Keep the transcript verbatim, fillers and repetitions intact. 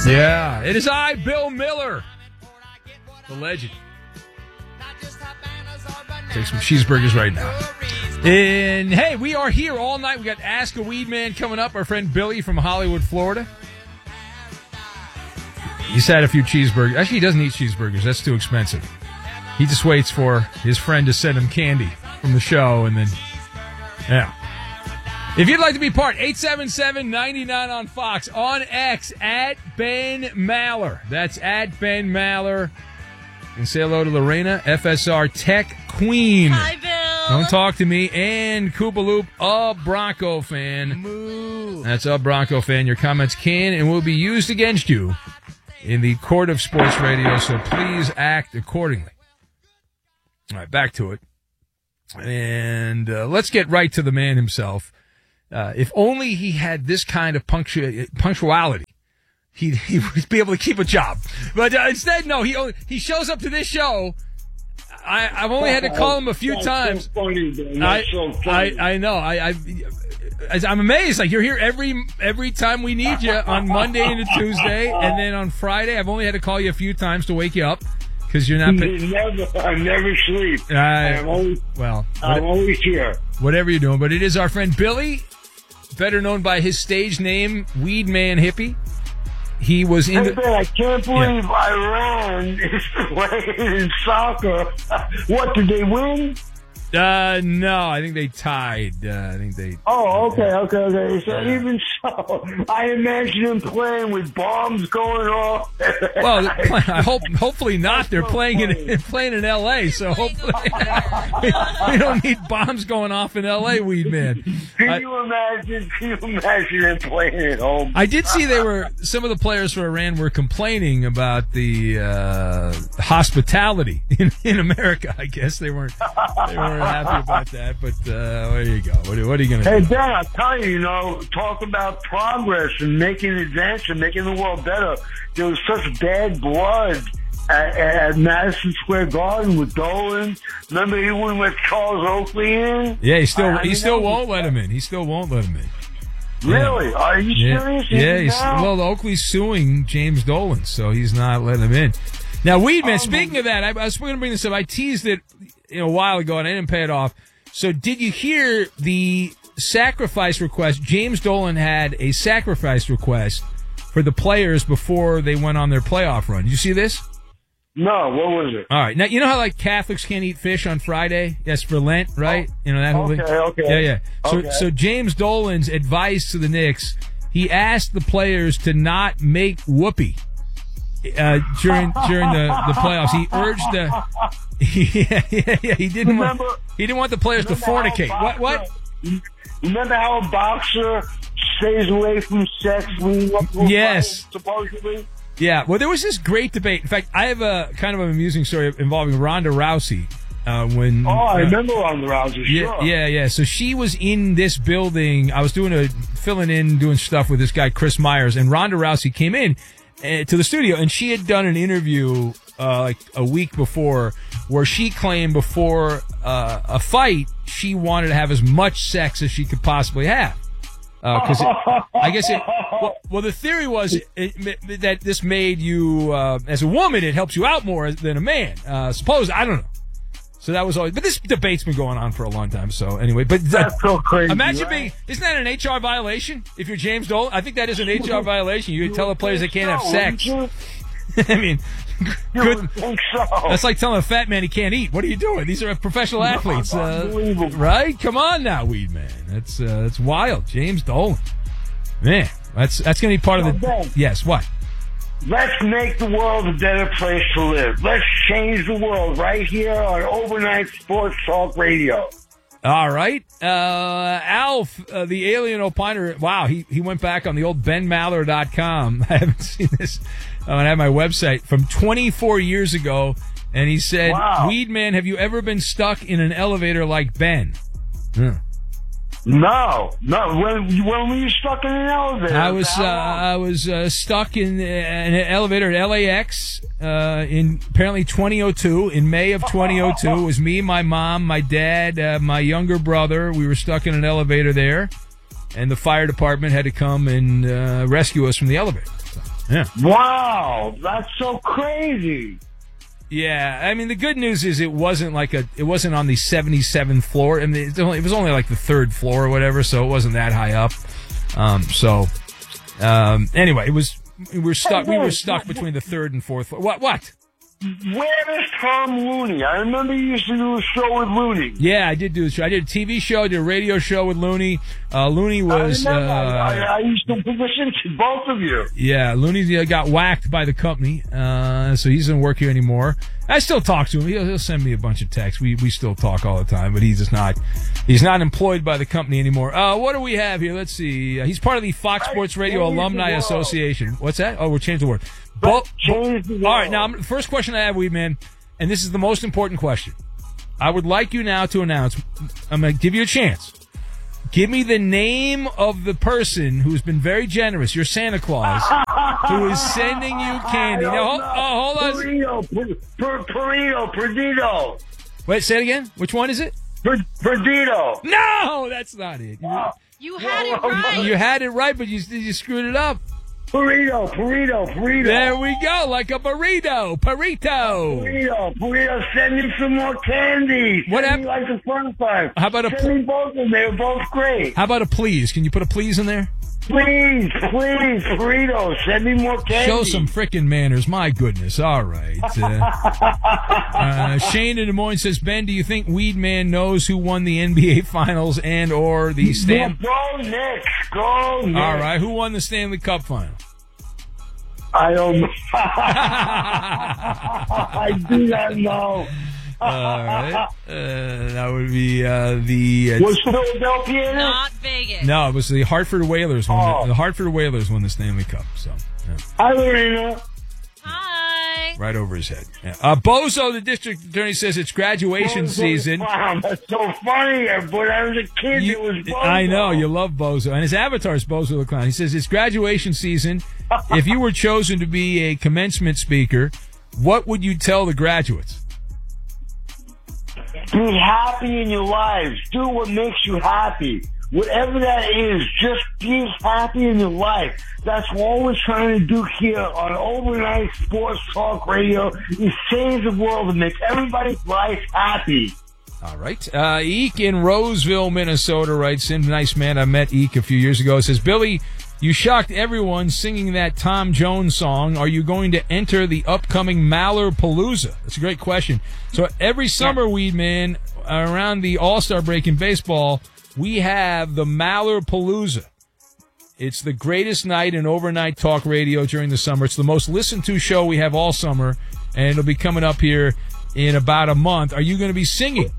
Yeah, it is I, Bill Miller, the legend. Take some cheeseburgers right now. And, hey, we are here all night. We got Ask a Weed Man coming up. Our friend Billy from Hollywood, Florida. He's had a few cheeseburgers. Actually, he doesn't eat cheeseburgers. That's too expensive. He just waits for his friend to send him candy from the show, and then, yeah. If you'd like to be part, eight seven seven, nine nine on Fox, on X, at Ben Maller. That's at Ben Maller. And say hello to Lorena, F S R Tech Queen. Hi, Bill. Don't talk to me. And Koopa Loop, a Bronco fan. Moo. That's a Bronco fan. Your comments can and will be used against you in the court of sports radio, so please act accordingly. All right, back to it. And uh, let's get right to the man himself. Uh, if only he had this kind of punctu- punctuality, he'd, he would be able to keep a job. But uh, instead, no, he only, he shows up to this show. I, I've only had to call him a few That's times. So funny, man. I, That's so funny. I, I know. I, I, I'm amazed. Like, you're here every every time we need you on Monday and a Tuesday, and then on Friday, I've only had to call you a few times to wake you up because you're not. You never, I never sleep. Uh, I'm always, well, I'm always here. Whatever you're doing, but it is our friend Billy, better known by his stage name, Weed Man Hippie. He was in Hey, the. man, I can't believe Yeah. Iran is playing in soccer. What, did they win? Uh, no, I think they tied. Uh, I think they. Oh, okay, okay, okay. So Yeah. even so, I imagine them playing with bombs going off. Well, they're play- I hope, hopefully not. They're playing in playing in L A, so hopefully we, we don't need bombs going off in L A. Weed Man. Can I, you imagine? Can you imagine them playing at home? I did see they were some of the players for Iran were complaining about the uh, hospitality in, in America. I guess they weren't they weren't happy about that. But uh, there you go. What, are- what are you going to Hey, do? Dan, I tell you, you know, talk about progress and making advance and making the world better. There was such bad blood at, at Madison Square Garden with Dolan. Remember, he wouldn't let Charles Oakley in? Yeah, he still I- I he mean, still that was- won't let him in. He still won't let him in. Really? Are you Yeah, serious? yeah. Even He's, now? well, Oakley's suing James Dolan, so he's not letting him in. Now, Weedman, Oh, speaking of that, I, I was going to bring this up. I teased it you know, a while ago, and I didn't pay it off. So did you hear the sacrifice request? James Dolan had a sacrifice request for the players before they went on their playoff run. Did you see this? No, what was it? All right. Now, you know how, like, Catholics can't eat fish on Friday? Yes, for Lent, right? You know, that whole thing? Okay, okay. Yeah, yeah. So, Okay. so James Dolan's advice to the Knicks, he asked the players to not make whoopee uh, during during the, the playoffs. He urged the... Yeah, yeah, yeah. He didn't Remember- want, he didn't want the players to Remember how fornicate. a What? What? boxer- Remember how a boxer stays away from sex when Yes. supposedly? Yeah, well, there was this great debate. In fact, I have a kind of an amusing story involving Ronda Rousey. Uh, when Oh, I uh, remember on the Rousey, Yeah, sure. yeah, yeah. So she was in this building. I was doing a filling in, doing stuff with this guy Chris Myers, and Ronda Rousey came in uh, to the studio, and she had done an interview uh, like a week before, where she claimed before uh, a fight she wanted to have as much sex as she could possibly have. Because I guess it. Well, well, the theory was it, it, that this made you, uh, as a woman, it helps you out more than a man. Uh, suppose I don't know. So that was always, but this debate's been going on for a long time. So anyway, but That's so crazy. imagine right? being, isn't that an H R violation? If you're James Dolan, I think that is an H R violation. You tell the players they can't have So, sex. wouldn't I mean, You You good. would think so. That's like telling a fat man he can't eat. What are you doing? These are professional athletes, uh, Unbelievable. right? Come on now, Weed Man. That's uh, that's wild. James Dolan, man. That's that's going to be part of So, the. Ben. Yes. What? Let's make the world a better place to live. Let's change the world right here on Overnight Sports Talk Radio. All right. Uh, Alf, uh, the alien opiner, wow, he, he went back on the old ben maller dot com. I haven't seen this. Uh, I have my website from twenty-four years ago, and he said, Wow. Weed Man, have you ever been stuck in an elevator like Ben? Hmm. No, no. When, when were you stuck in an elevator? I was uh, How long? I was uh, stuck in, uh, an elevator at L A X uh, in apparently twenty oh two. In May of twenty oh two, it was me, my mom, my dad, uh, my younger brother. We were stuck in an elevator there, and the fire department had to come and uh, rescue us from the elevator. So, Yeah. Wow, that's so crazy. Yeah, I mean the good news is it wasn't like a it wasn't on the seventy-seventh floor. I mean it, only, it was only like the third floor or whatever, so it wasn't that high up. Um, so um, anyway, it was we were stuck. We were stuck between the third and fourth floor. What? What? Where is Tom Looney? I remember you used to do a show with Looney. Yeah, I did do a show. I did a T V show, I did a radio show with Looney. Uh, Looney was. I, uh, I, I used to listen to both of you. Yeah, Looney uh, got whacked by the company, uh, so he doesn't work here anymore. I still talk to him. He'll, he'll send me a bunch of texts. We we still talk all the time, but he's just not. He's not employed by the company anymore. Uh, what do we have here? Let's see. Uh, he's part of the Fox Sports Radio Alumni Association. What's that? Oh, we'll change the word. Bo- Change the all right, now the first question I have, Weed Man, and this is the most important question. I would like you now to announce. I'm going to give you a chance. Give me the name of the person who's been very generous, your Santa Claus, who is sending you candy. Now, hold, oh, hold on. Perito, per, Perito, Perdido. Wait, say it again. Which one is it? Per, Perdido. No, that's not it. You, You had it right. you had it right, but you you screwed it up. Burrito, burrito, burrito. There we go, like a burrito, burrito. Burrito, burrito, send me some more candy. What Send me hap- like the fun five. How about a Send pl- me both of them. They were both great. How about a please? Can you put a please in there? Please, please, burrito, send me more candy. Show some frickin' manners. My goodness. All right. Uh, uh, Shane in Des Moines says, Ben, do you think Weed Man knows who won the N B A Finals and or the Stanley? Go Knicks, go Knicks. All right. Who won the Stanley Cup Final? I don't know. I do not know. All right. Uh, that would be uh, the... Uh, Was Philadelphia in it? Not Vegas. no, it was the Hartford Whalers. Won Oh. the, the Hartford Whalers won the Stanley Cup. So, yeah. Hi, Lorena. Hi. Right over his head. Yeah. Uh, Bozo, the district attorney, says it's graduation season. Wow, that's so funny. But I was a kid. You- it was Bozo. I know, you love Bozo. And his avatar is Bozo the Clown. He says it's graduation season. If you were chosen to be a commencement speaker, what would you tell the graduates? Be happy in your lives. Do what makes you happy. Whatever that is, just be happy in your life. That's all we're trying to do here on Overnight Sports Talk Radio is save the world and make everybody's life happy. All right. Uh, Eek in Roseville, Minnesota writes in, nice man, I met Eek a few years ago. It says, Billy, you shocked everyone singing that Tom Jones song. Are you going to enter the upcoming Mallerpalooza? That's a great question. So every summer, Weed Man, around the All-Star break in baseball, we have the Mallerpalooza. It's the greatest night in overnight talk radio during the summer. It's the most listened to show we have all summer, and it'll be coming up here in about a month. Are you going to be singing?